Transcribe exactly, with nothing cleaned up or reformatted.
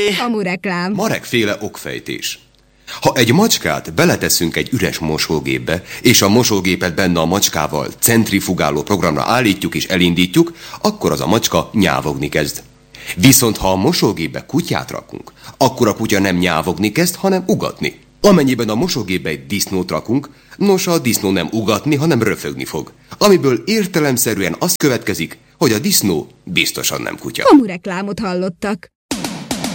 Kamureklám. Marekféle okfejtés. Ha egy macskát beleteszünk egy üres mosógépbe, és a mosógépet benne a macskával centrifugáló programra állítjuk és elindítjuk, akkor az a macska nyávogni kezd. Viszont ha a mosógépbe kutyát rakunk, akkor a kutya nem nyávogni kezd, hanem ugatni. Amennyiben a mosógépbe egy disznót rakunk, nos, a disznó nem ugatni, hanem röfögni fog. Amiből értelemszerűen az következik, hogy a disznó biztosan nem kutya. Kamureklámot hallottak.